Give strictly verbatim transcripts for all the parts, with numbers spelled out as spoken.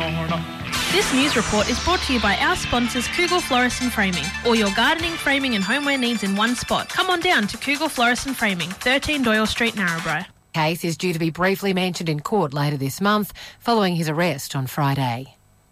This news report is brought to you by our sponsors Kugel Florist and Framing. All your gardening, framing and homeware needs in one spot. Come on down to Kugel Florist and Framing, thirteen Doyle Street, Narrabri. Case is due to be briefly mentioned in court later this month following his arrest on Friday.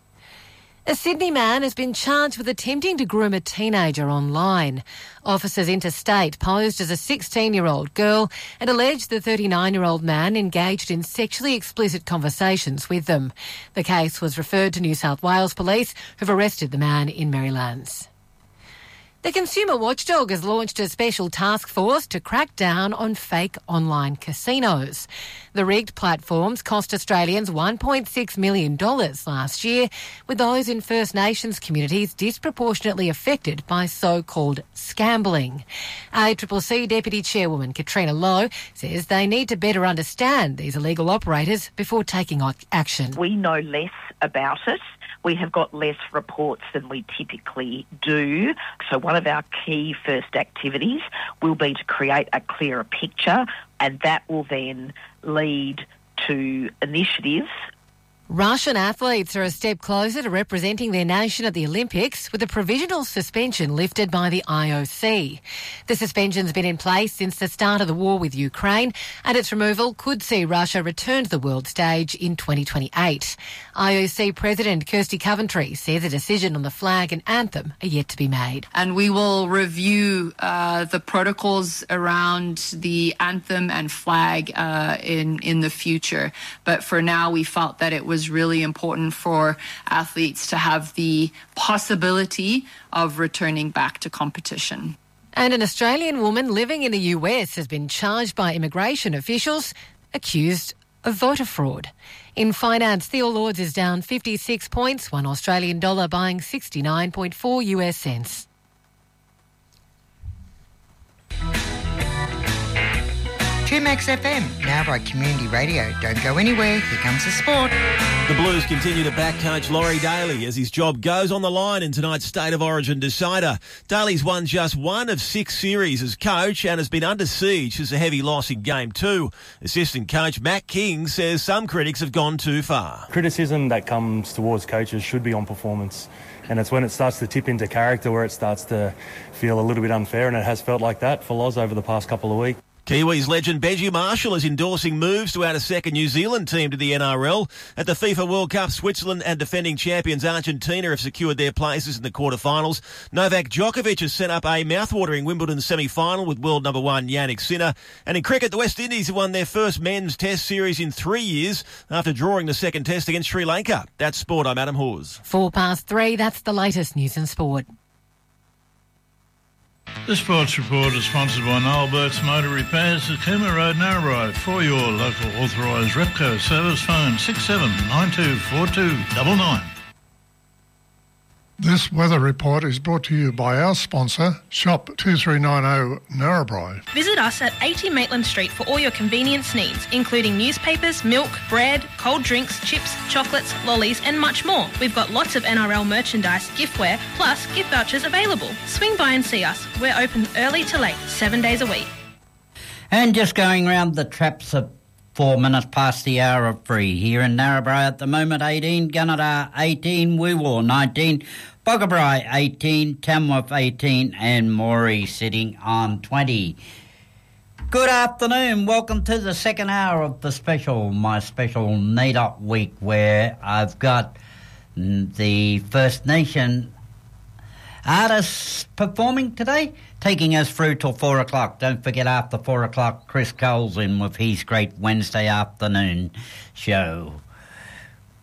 A Sydney man has been charged with attempting to groom a teenager online. Officers interstate posed as a sixteen-year-old girl and alleged the thirty-nine-year-old man engaged in sexually explicit conversations with them. The case was referred to New South Wales Police, who've arrested the man in Merrylands. The Consumer Watchdog has launched a special task force to crack down on fake online casinos. The rigged platforms cost Australians one point six million dollars last year, with those in First Nations communities disproportionately affected by so-called scambling. A C C C Deputy Chairwoman Katrina Lowe says they need to better understand these illegal operators before taking action. We know less about it. We have got less reports than we typically do. So one of our key first activities will be to create a clearer picture, and that will then lead to initiatives. Russian athletes are a step closer to representing their nation at the Olympics with a provisional suspension lifted by the I O C. The suspension's been in place since the start of the war with Ukraine, and its removal could see Russia return to the world stage in twenty twenty-eight. I O C President Kirsty Coventry says a decision on the flag and anthem are yet to be made. And we will review uh, the protocols around the anthem and flag uh, in, in the future. But for now, we felt that it was was really important for athletes to have the possibility of returning back to competition. And an Australian woman living in the U S has been charged by immigration officials accused of voter fraud. In finance, the All Ords is down fifty-six points, one Australian dollar buying sixty-nine point four U S cents. two Max F M, now by Community Radio. Don't go anywhere, here comes the sport. The Blues continue to back coach Laurie Daly as his job goes on the line in tonight's State of Origin decider. Daly's won just one of six series as coach and has been under siege since a heavy loss in game two. Assistant coach Matt King says some critics have gone too far. Criticism that comes towards coaches should be on performance. And it's when it starts to tip into character where it starts to feel a little bit unfair, and it has felt like that for Loz over the past couple of weeks. Kiwis legend Benji Marshall is endorsing moves to add a second New Zealand team to the N R L. At the FIFA World Cup, Switzerland and defending champions Argentina have secured their places in the quarterfinals. Novak Djokovic has set up a mouthwatering Wimbledon semi-final with world number one Jannik Sinner. And in cricket, the West Indies have won their first men's test series in three years after drawing the second test against Sri Lanka. That's sport. I'm Adam Hawes. Four past three, that's the latest news and sport. The Sports Report is sponsored by Noel Burke's Motor Repairs at Cooma Road, Narrabri. For your local authorised Repco service, phone six seven nine two four two nine nine. This weather report is brought to you by our sponsor, Shop two three nine zero Narrabri. Visit us at eighty Maitland Street for all your convenience needs, including newspapers, milk, bread, cold drinks, chips, chocolates, lollies and much more. We've got lots of N R L merchandise, giftware, plus gift vouchers available. Swing by and see us. We're open early to late, seven days a week. And just going round the traps of Four minutes past the hour of three here in Narrabri at the moment. eighteen, Gunnedah eighteen, Weewar nineteen, Boggabri eighteen, Tamworth eighteen, and Moree sitting on twenty. Good afternoon. Welcome to the second hour of the special, my special NAIDOC week, where I've got the First Nation artists performing today, taking us through till four o'clock. Don't forget, after four o'clock, Chris Cole's in with his great Wednesday afternoon show.